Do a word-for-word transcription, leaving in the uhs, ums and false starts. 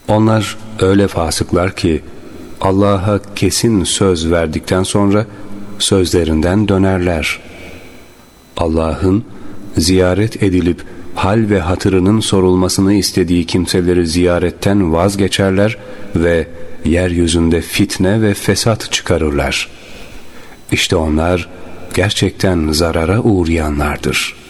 Onlar öyle fasıklar ki Allah'a kesin söz verdikten sonra sözlerinden dönerler. Allah'ın ziyaret edilip hal ve hatırının sorulmasını istediği kimseleri ziyaretten vazgeçerler ve yeryüzünde fitne ve fesat çıkarırlar. İşte onlar gerçekten zarara uğrayanlardır.